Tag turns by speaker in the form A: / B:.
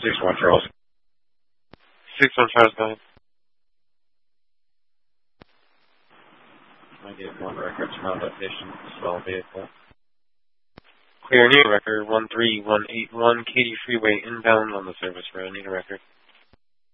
A: 6-1 Charles.
B: 6-1 Charles, go ahead.
A: I get one records found at Mission Small Vehicle.
B: Clear new record 13181 Katy Freeway inbound on the service road. Need a record.